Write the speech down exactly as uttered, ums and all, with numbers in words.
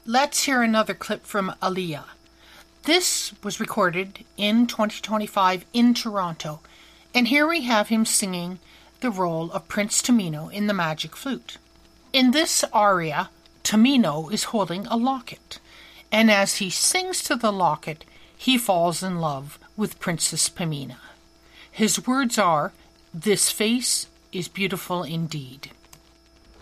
let's hear another clip from Aaliyah. This was recorded in twenty twenty-five in Toronto, and here we have him singing the role of Prince Tamino in The Magic Flute. In this aria, Tamino is holding a locket, and as he sings to the locket, he falls in love with Princess Pamina. His words are, "This face is beautiful indeed."